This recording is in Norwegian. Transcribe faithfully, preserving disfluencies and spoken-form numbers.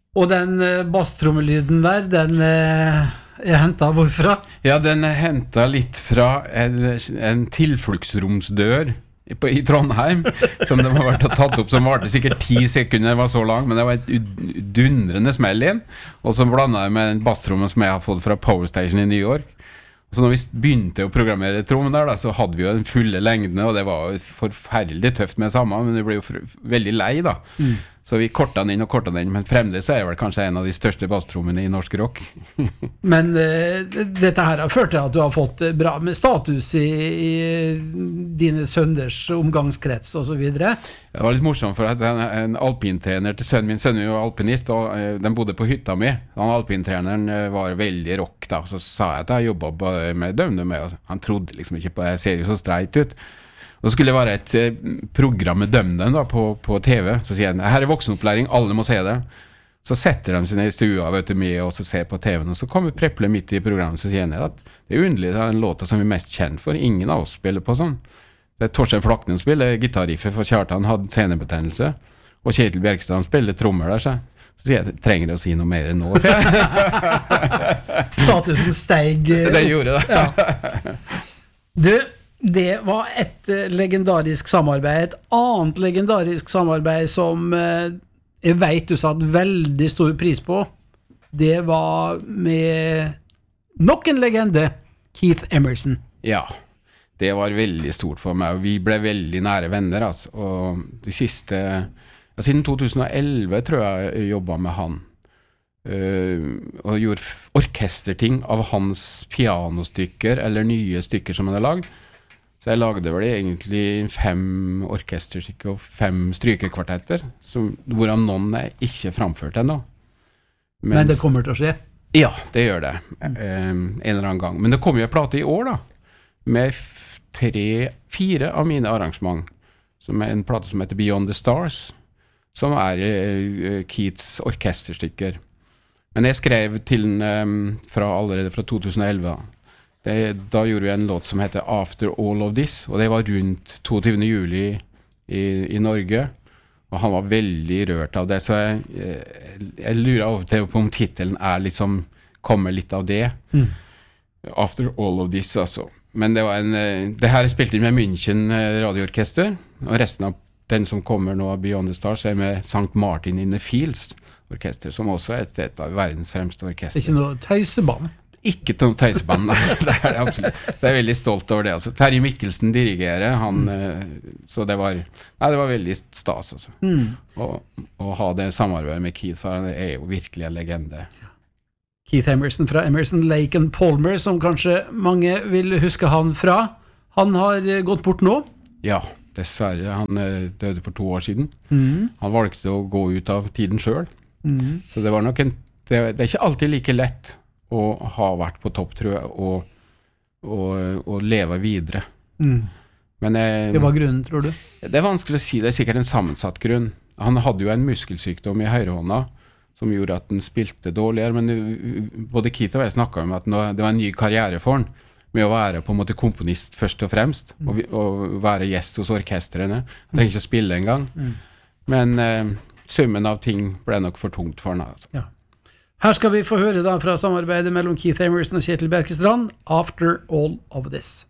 Og den uh, basstrommelyden der, den uh, er hentet hvorfra? Ja, den er hentet litt fra en, en tilfluktsromsdør i, på, i Trondheim, som de har vært og tatt opp, som varte sikkert ti sekunder, det var så lang, men det var et dundrende smell inn, og så blandet jeg med en basstromme som jeg har fått fra Power Station i New York. Så når vi begynte å programmere trommen der, da, så hadde vi jo den fulle lengden, og det var jo forferdelig tøft med samme, men vi ble jo veldig lei da. Mm. Så vi kortet den inn og kortet den inn, men fremdeles er jeg vel kanskje en av de største basstrommene i norsk rock. Men uh, dette her har ført til at du har fått bra med status i, i dine sønders omgangskrets og så videre. Det var litt morsomt for at en, en alpintrener til sønnen min, sønnen min var alpinist, og uh, den bodde på hytta mi. Han alpintreneren uh, var veldig rock da, så sa jeg at jeg jobbet med dømne med, og han trodde liksom ikke på det, jeg ser jo så streit ut. Og så skulle det være et eh, program med dømden da, på, på T V. Så sier han, her er voksenopplæring, alle må se det. Så setter de sine i stua, vet du, med og så ser på T V-en. Og så kommer Preple midt i programmet, så sier han at det er underlig, det er en låta som vi er mest kjent for. Ingen av oss spiller på sånn. Det er Torstein Flaknen spiller gitarriffet, for Kjartan hadde senebetennelse. Og Kjetil Bjerkstrand spiller trommer der, så. Så sier jeg, trenger det å si noe mer enn nå? Statusen steig. Det gjorde det. Ja. Du, det var et uh, legendarisk samarbeid. Et annet legendarisk samarbeid som uh, jeg vet du satt veldig stor pris på. Det var med nok en legende, Keith Emerson. Ja, det var veldig stort for meg, og vi ble veldig nære venner. Altså. Og de siste, ja, siden to tusen og elleve tror jeg jeg jobbet med han. Uh, og gjorde orkesterting av hans pianostykker, eller nye stykker som han hadde lagd. Så jeg lagde vel egentlig fem orkesterstykker og fem strykekvartetter, som, hvorav noen er ikke framført ennå. Mens, Men det kommer til å skje? Ja, det gjør det. Mm. Um, en eller annen gang. Men det kom jo en plate i år da, med f- tre, fire av mine arrangement, som er en plate som heter Beyond the Stars, som er uh, Keiths orkesterstykker. Men jeg skrev til den um, fra, allerede fra to tusen og elleve da. Det, da gjorde vi en låt som heter After All of This, og det var rundt toogtyvende juli i, i Norge, og han var veldig rørt av det, så jeg, jeg, jeg lurer av og til på om titelen er liksom, kommer litt av det. Mm. After All of This, altså. Men det var en, det her er spilt inn med München radioorkester, og resten av den som kommer nå av Beyond the Stars er med Sankt Martin in the Fields orkester, som også er et, et av verdens fremste orkester. Det er ikke noe tøyseband? Ikke noe tøyseband, nei, det er det absolutt. Så jeg er veldig stolt over det. Altså. Terje Mikkelsen dirigerer, han, mm. så det var, nei, det var veldig stas. Altså. Mm. Og, og ha det samarbeidet med Keith, for han er jo virkelig en legende. Keith Emerson fra Emerson, Lake and Palmer, som kanskje mange vil huske han fra. Han har gått bort nå? Ja, dessverre. Han døde for to år siden. Mm. Han valgte å gå ut av tiden selv. Mm. Så det var nok en, det, det er ikke alltid like lett og ha vært på topp, tror jeg, og, og, og leve videre. Mm. Men jeg, det var grunnen, tror du? Det er vanskelig å si, det er sikkert en sammensatt grunn. Han hadde jo en muskelsykdom i høyrehånda, som gjorde at han spilte dårligere, men både Keith og jeg snakket om at det var en ny karriere for han, med å være på en måte komponist først og fremst, mm. og, og være gjest hos orkestrene. Han trenger ikke å spille en gang. Mm. Men eh, summen av ting ble nok for tungt for han. Altså. Ja. Her skal vi få høre da fra samarbeidet mellom Keith Emerson og Kjetil Bjerkestrand, After All of This.